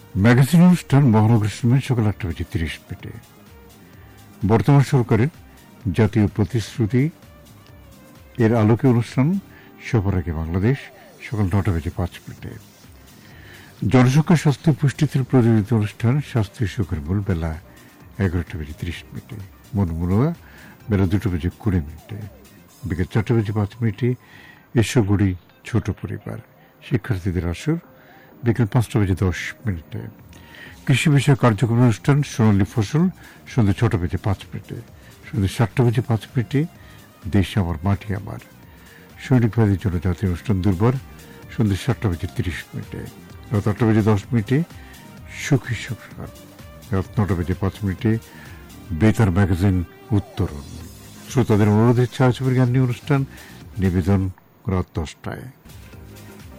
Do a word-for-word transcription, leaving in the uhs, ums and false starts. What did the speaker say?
Magazine অনুষ্ঠান মহানগর সময় সকাল আটটা বেজে তিরিশ মিনিটে। বর্তমান সরকারের জাতীয় প্রতিশ্রুতি এর আলোকে অনুষ্ঠান সবার আগে বাংলাদেশ সকাল নটা বেজে পাঁচ মিনিটে। জনসংখ্যা স্বাস্থ্য পুষ্টিতে প্রযোজিত অনুষ্ঠান স্বাস্থ্য সুখের মূল বেলা এগারোটা বেজে ত্রিশ মিনিটে। মনমুলোয়া বেলা দুটো বেজে কুড়ি মিনিটে। বিকেল চারটা বেজে পাঁচ মিনিটে এসোগুড়ি ছোট পরিবার শিক্ষার্থীদের আসর বিকেল পাঁচটা বেজে দশ মিনিটে। কৃষি বিষয়ক কার্যক্রম অনুষ্ঠান সোনালী ফসল সন্ধ্যে ছটা বেজে পাঁচ মিনিটে। সন্ধ্যে সাতটা বেজে পাঁচ মিনিটে দেশ আমার মাটি আমার সৈনিক ভাইদের জন্য জাতীয় অনুষ্ঠান দুর্বার সন্ধ্যে সাতটা বেজে তিরিশ মিনিটে। রাত আটটা বেজে দশ মিনিটে সুখী সংসার। রাত নটা বেজে পাঁচ মিনিটে বেতার ম্যাগাজিন উত্তরণ। শ্রোতাদের অনুরোধের ছায়াছবির গান নিয়ে অনুষ্ঠান নিবেদন রাত দশটায়।